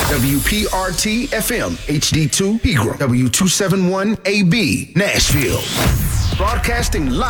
WPRT FM HD2 Pegram, W271AB Nashville. Broadcasting live.